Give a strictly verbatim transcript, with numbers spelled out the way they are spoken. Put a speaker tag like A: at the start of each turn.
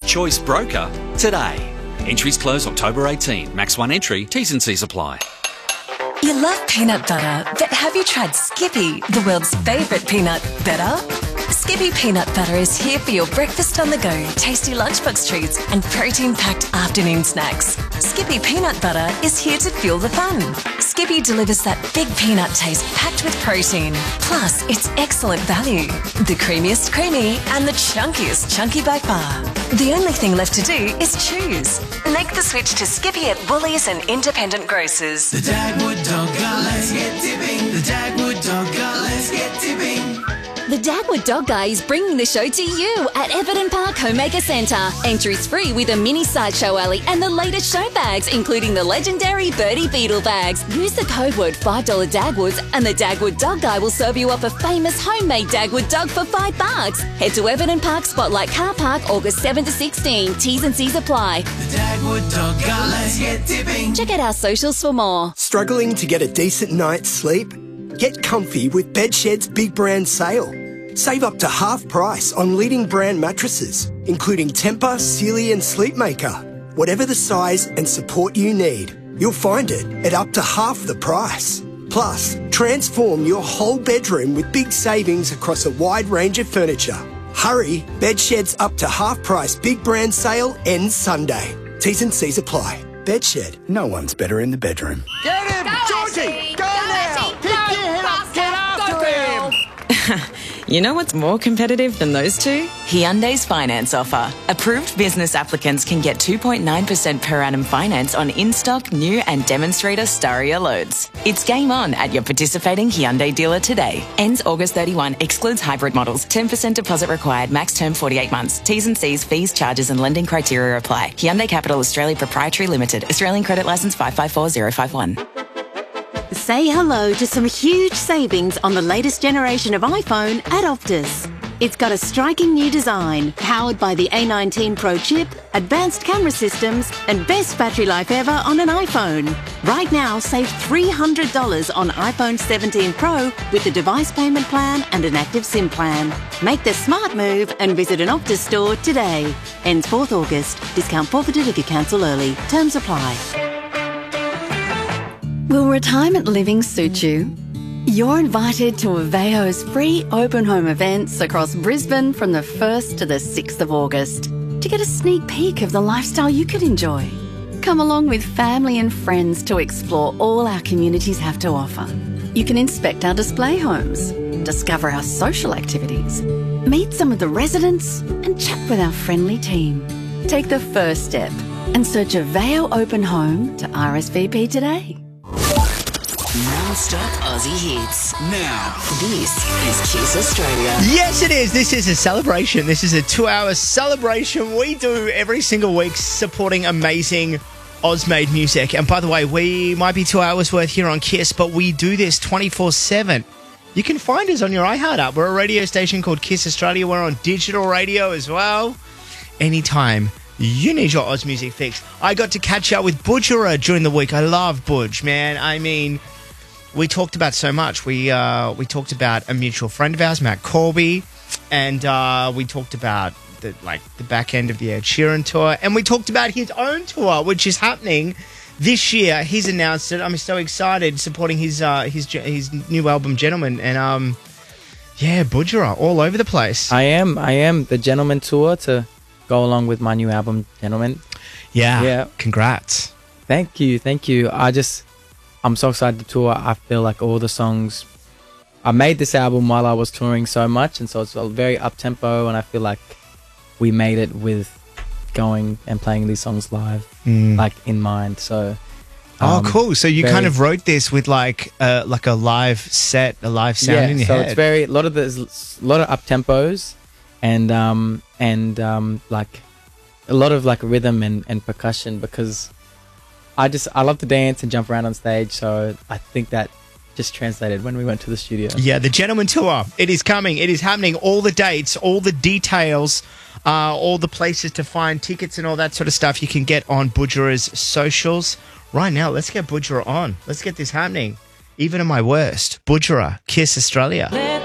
A: Choice broker today. Entries close October eighteenth. Max one entry. T's and C's apply.
B: You love peanut butter, but have you tried Skippy, the world's favourite peanut butter? Skippy peanut butter is here for your breakfast on the go, tasty lunchbox treats and protein-packed afternoon snacks. Skippy peanut butter is here to fuel the fun. Skippy delivers that big peanut taste packed with protein. Plus, it's excellent value. The creamiest creamy and the chunkiest chunky by far. The only thing left to do is choose. Make the switch to Skippy at Woolies and independent grocers.
C: The Dagwood Dog Guy, let's get tipping. The Dagwood Dog Guy, let's get tipping.
D: The Dagwood Dog Guy is bringing the show to you at Everton Park Homemaker Centre. Entries free with a mini sideshow alley and the latest show bags, including the legendary Birdie Beetle bags. Use the code word five dollars Dagwoods and the Dagwood Dog Guy will serve you up a famous homemade Dagwood dog for five bucks. Head to Everton Park Spotlight Car Park August seventh to sixteenth. T's and C's apply.
C: The Dagwood Dog Guy, let's get tipping.
D: Check out our socials for more.
E: Struggling to get a decent night's sleep? Get comfy with Bedshed's Big Brand Sale. Save up to half price on leading brand mattresses, including Tempur, Sealy and Sleepmaker. Whatever the size and support you need, you'll find it at up to half the price. Plus, transform your whole bedroom with big savings across a wide range of furniture. Hurry, Bedshed's up to half price Big Brand Sale ends Sunday. T's and C's apply. Bedshed, no one's better in the bedroom.
F: Get him!
G: Go,
F: Georgie!
G: Ashley!
F: Go,
G: Go,
F: now!
G: Ashley!
F: Pick
G: Go,
F: your head up! Get
G: faster!
F: after
G: Go,
F: him!
H: You know what's more competitive than those two? Hyundai's finance offer. Approved business applicants can get two point nine percent per annum finance on in-stock, new and demonstrator Staria loads. It's game on at your participating Hyundai dealer today. Ends August thirty-first, excludes hybrid models. ten percent deposit required, max term forty-eight months. T's and C's, fees, charges and lending criteria apply. Hyundai Capital Australia Proprietary Limited. Australian Credit Licence five five four zero five one.
I: Say hello to some huge savings on the latest generation of iPhone at Optus. It's got a striking new design, powered by the A nineteen Pro chip, advanced camera systems, and best battery life ever on an iPhone. Right now, save three hundred dollars on iPhone seventeen Pro with the device payment plan and an active SIM plan. Make the smart move and visit an Optus store today. Ends fourth August. Discount forfeited if you cancel early. Terms apply.
J: Will retirement living suit you? You're invited to Aveo's free open home events across Brisbane from the first to the sixth of August to get a sneak peek of the lifestyle you could enjoy. Come along with family and friends to explore all our communities have to offer. You can inspect our display homes, discover our social activities, meet some of the residents and chat with our friendly team. Take the first step and search Aveo Open Home to R S V P today.
K: Non-stop Aussie hits. Now, this is Kiss Australia.
L: Yes, it is. This is a celebration. This is a two-hour celebration we do every single week supporting amazing Oz-made music. And by the way, we might be two hours worth here on Kiss, but we do this twenty-four seven. You can find us on your iHeart app. We're a radio station called Kiss Australia. We're on digital radio as well. Anytime you need your Oz music fix. I got to catch up with Budgera during the week. I love Budge, man. I mean, we talked about so much. We uh, we talked about a mutual friend of ours, Matt Corby, and uh, we talked about the like the back end of the Ed Sheeran tour, and we talked about his own tour, which is happening this year. He's announced it. I'm so excited, supporting his uh, his his new album, Gentleman, and um, yeah, Budgera all over the place.
M: I am, I am the Gentleman tour to go along with my new album, Gentleman.
L: Yeah,
M: yeah.
L: Congrats.
M: Thank you, thank you. I just. I'm so excited to tour. I feel like all the songs... I made this album while I was touring so much, and so it's very up-tempo, and I feel like we made it with going and playing these songs live, mm. like, in mind. So...
L: Um, oh, cool. So you
M: very,
L: kind of wrote this with, like, uh, like a live set, a live sound
M: yeah,
L: in your
M: so
L: head.
M: it's very... A lot of, the, a lot of up-tempos, and, um, and um, like, a lot of, like, rhythm and, and percussion, because... I just, I love to dance and jump around on stage, so I think that just translated when we went to the studio.
L: Yeah, the Gentleman Tour. It is coming. It is happening. All the dates, all the details, uh, all the places to find tickets and all that sort of stuff you can get on Budgera's socials. Right now, let's get Budgera on. Let's get this happening. Even at my worst. Budgera, Kiss Australia.